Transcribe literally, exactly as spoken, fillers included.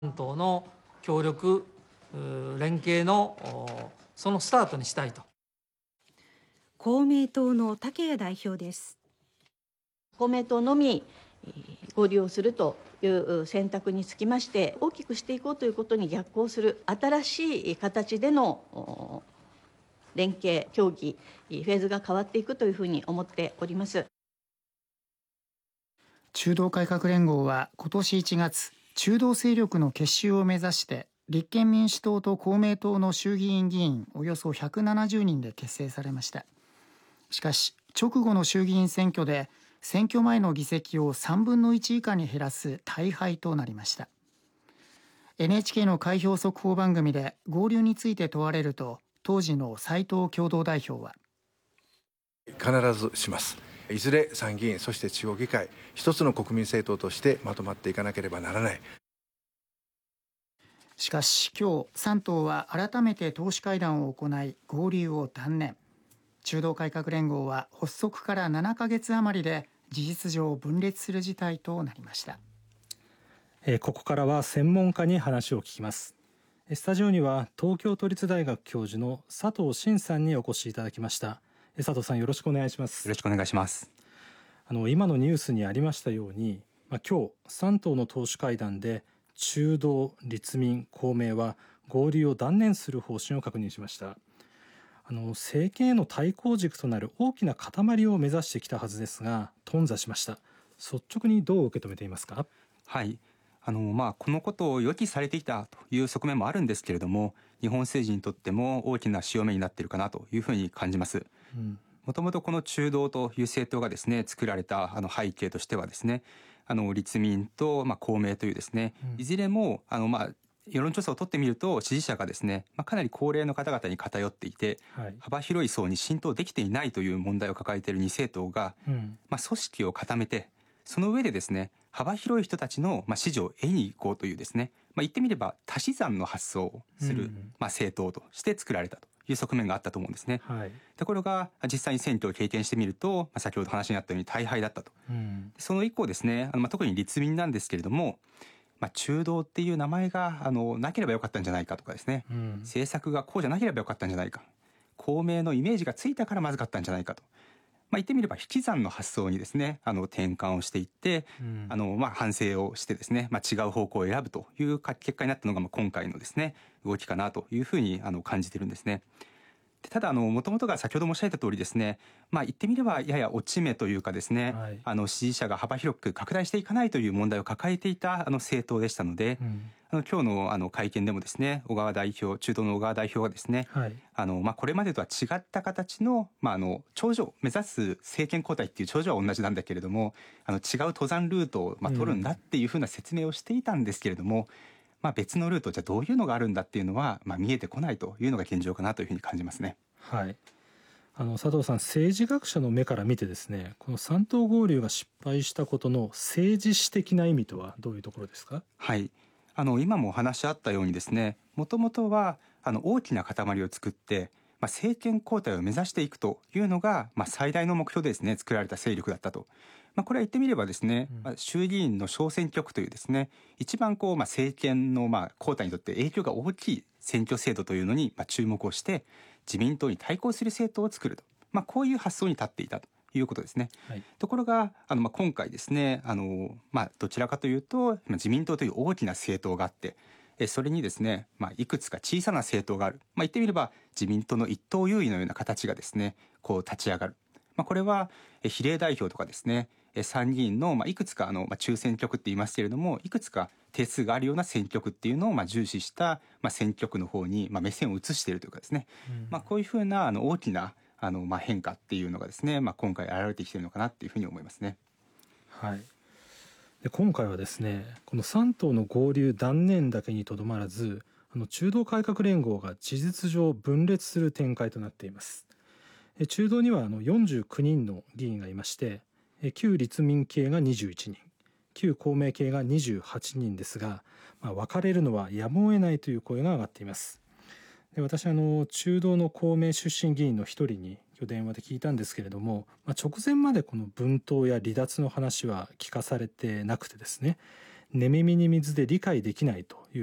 党の協力、連携のそのスタートにしたいと。 公明党の竹谷代表です。 公明党のみ合流をするという選択につきまして、大きくしていこうということに逆行する新しい形での連携、協議、フェーズが変わっていくというふうに思っております。 中道改革連合は今年いちがつ、中道勢力の結集を目指して立憲民主党と公明党の衆議院議員およそひゃくななじゅうにんで結成されました。しかし直後の衆議院選挙で選挙前の議席をさんぶんのいち以下に減らす大敗となりました。 エヌエイチケー の開票速報番組で合流について問われると、当時の斉藤共同代表は、 必ずします。いずれ参議院、そして地方議会、一つの国民政党としてまとまっていかなければならない。 しかし今日さん党は改めて党首会談を行い合流を断念。中道改革連合は発足からななかげつ余りで事実上分裂する事態となりました。 えー、ここからは専門家に話を聞きます。スタジオには東京都立大学教授の佐藤真さんにお越しいただきました。佐藤さん、よろしくお願いします。 よろしくお願いします。 あの今のニュースにありましたように、まあ、今日さん党の党首会談で中道、立民、公明は合流を断念する方針を確認しました。あの政権への対抗軸となる大きな塊を目指してきたはずですが頓挫しました。率直にどう受け止めていますか？ はい、あのまあ、このことを予期されていたという側面もあるんですけれども、日本政治にとっても大きな潮目になっているかなというふうに感じます。もともとこの中道という政党がですね作られたあの背景としてはですね、あの立民とまあ公明というですね、いずれもあのまあ世論調査を取ってみると支持者がですね、まあ、かなり高齢の方々に偏っていて、はい、幅広い層に浸透できていないという問題を抱えているに政党が、うんまあ、組織を固めて、その上でですね幅広い人たちのまあ支持を得に行こうというですね、まあ、言ってみれば足し算の発想をする、うんまあ、政党として作られたという側面があったと思うんですね。はい、ところが実際に選挙を経験してみると、まあ、先ほど話にあったように大敗だったと、うん、その以降ですね、あのまあ特に立民なんですけれども、まあ、中道っていう名前があのなければよかったんじゃないかとかですね、うん、政策がこうじゃなければよかったんじゃないか、公明のイメージがついたからまずかったんじゃないかと、まあ、言ってみれば引き算の発想にですねあの転換をしていって、うん、あのまあ反省をしてですね、まあ、違う方向を選ぶという結果になったのがまあ今回のですね動きかなというふうにあの感じてるんですね。ただもともとが先ほど申し上げた通りですね、まあ、言ってみればやや落ち目というかですね、はい、あの支持者が幅広く拡大していかないという問題を抱えていたあの政党でしたので、うん、あの今日のあの会見でもですね小川代表中道の小川代表はですね、はいあのまあ、これまでとは違った形の、まあ、あの頂上目指す政権交代っていう頂上は同じなんだけれども、あの違う登山ルートをまあ取るんだっていうふうな説明をしていたんですけれども、うんまあ、別のルートじゃどういうのがあるんだっていうのは、まあ、見えてこないというのが現状かなというふうに感じますね。 はい、あの佐藤さん、政治学者の目から見てですね、この三党合流が失敗したことの政治史的な意味とはどういうところですか？ はい、あの今もお話しあったようにですね、もともとはあの大きな塊を作って、まあ、政権交代を目指していくというのが、まあ、最大の目標でですね作られた勢力だったと。まあ、これは言ってみればですね、うん、衆議院の小選挙区というですね一番こう、まあ、政権のまあ交代にとって影響が大きい選挙制度というのにまあ注目をして自民党に対抗する政党を作ると、まあ、こういう発想に立っていたということですね。はい、ところがあのまあ今回ですねあの、まあ、どちらかというと自民党という大きな政党があってそれにですね、まあ、いくつか小さな政党がある、まあ、言ってみれば自民党の一党優位のような形がですねこう立ち上がる、まあ、これは比例代表とかですね参議院のまあいくつかあのまあ中選挙区って言いますけれども、いくつか定数があるような選挙区っていうのをまあ重視したまあ選挙区の方にまあ目線を移しているというかですね、うんまあ、こういうふうなあの大きなあのまあ変化っていうのがですね、まあ、今回現れてきているのかなっていうふうに思いますね。 はい、で今回はですねこのさん党の合流断念だけにとどまらず、あの中道改革連合が事実上分裂する展開となっています。中道にはあのよんじゅうきゅうにんの議員がいまして、旧立民系がにじゅういちにん、旧公明系がにじゅうはちにんですが、まあ、分かれるのはやむを得ないという声が上がっています。で私あの中道の公明出身議員の一人に今日電話で聞いたんですけれども、まあ、直前までこの分党や離脱の話は聞かされてなくてですね、 寝耳に水で理解できないという